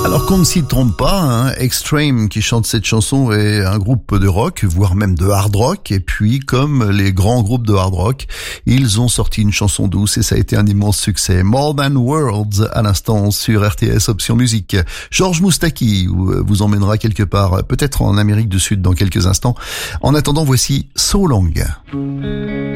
Alors qu'on ne s'y trompe pas, hein, Extreme qui chante cette chanson est un groupe de rock, voire même de hard rock. Et puis, comme les grands groupes de hard rock, ils ont sorti une chanson douce et ça a été un immense succès. More Than Words à l'instant sur RTS Option Musique. Georges Moustaki vous emmènera quelque part, peut-être en Amérique du Sud dans quelques instants. En attendant, voici So Long.